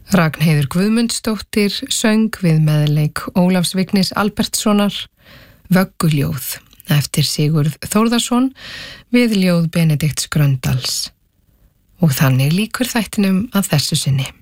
Ragnheiður Guðmundsdóttir söng við meðleik Ólafs Vignis Albertssonar Vögguljóð eftir Sigurð Þórðarson við ljóð Benedikts Gröndals. Og þannig lýkur þættinum að þessu sinni.